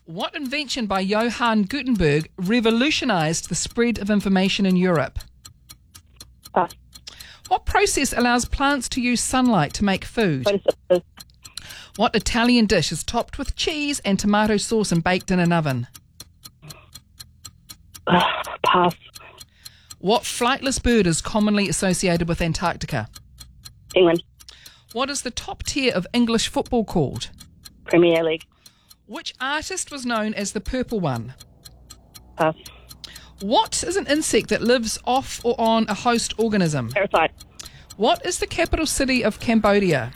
What invention by Johann Gutenberg revolutionized the spread of information in Europe? Pass. What process allows plants to use sunlight to make food? Photosynthesis. What Italian dish is topped with cheese and tomato sauce and baked in an oven? Pass. What flightless bird is commonly associated with Antarctica? England. What is the top tier of English football called? Premier League. Which artist was known as the Purple One? Pass. What is an insect that lives off or on a host organism? Parasite. What is the capital city of Cambodia?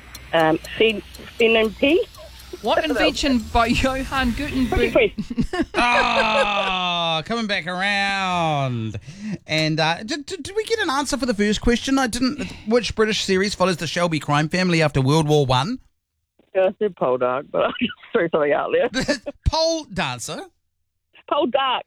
Phnom Penh. What invention by Johann Gutenberg? Pretty. Coming back around. And did we get an answer for the first question? I didn't. Which British series follows the Shelby crime family after World War One? Yeah, I said pole dark, but I just threw something out there. Pole dancer. Pole dark.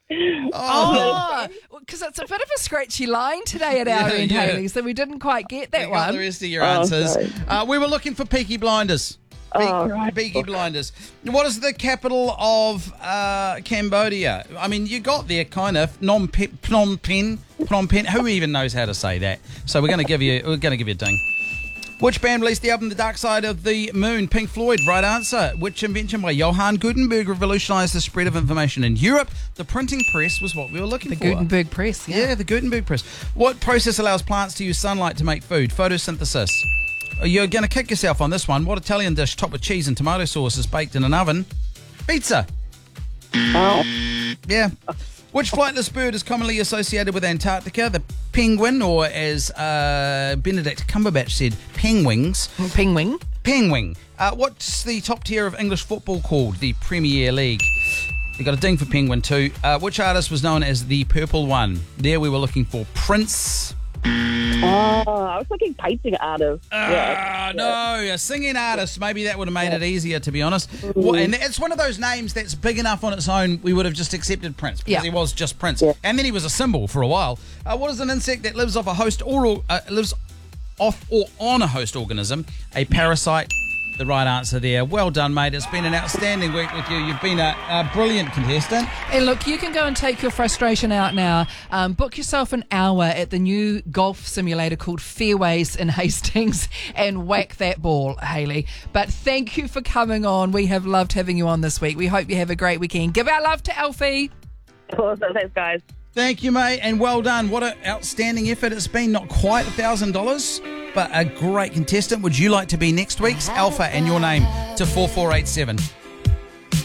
Oh, because it's a bit of a scratchy line today at our end, Hayley, so we didn't quite get that We got one. the rest of your answers. We were looking for Peaky Blinders. Right. Peaky Blinders. What is the capital of Cambodia? I mean, you got there kind of. Phnom Penh. Who even knows how to say that? So we're going to give you a ding. Which band released the album The Dark Side of the Moon? Pink Floyd. Right answer. Which invention by Johann Gutenberg revolutionized the spread of information in Europe? The printing press was what we were looking for. The Gutenberg press, Yeah, the Gutenberg press. What process allows plants to use sunlight to make food? Photosynthesis. You're going to kick yourself on this one. What Italian dish topped with cheese and tomato sauce is baked in an oven? Pizza. Oh. Yeah. Which flightless bird is commonly associated with Antarctica? The penguin, or as Benedict Cumberbatch said, penguins. Penguin. Penguin. What's the top tier of English football called? The Premier League. You got a ding for penguin too. Which artist was known as the Purple One? There we were looking for Prince. Oh, I was looking painting artist. No, a singing artist. Maybe that would have made it easier, to be honest. And it's one of those names that's big enough on its own, we would have just accepted Prince, because he was just Prince. Yeah. And then he was a symbol for a while. What is an insect that lives off a host or lives off or on a host organism? A parasite. The right answer there. Well done, mate. It's been an outstanding week with you. You've been a brilliant contestant. And look, you can go and take your frustration out now. Book yourself an hour at the new golf simulator called Fairways in Hastings and whack that ball, Hayley. But thank you for coming on. We have loved having you on this week. We hope you have a great weekend. Give our love to Alfie. Awesome. Thanks, guys. Thank you, mate, and well done. What an outstanding effort it's been. Not quite $1,000, but a great contestant. Would you like to be next week's Alpha and your name to 4487?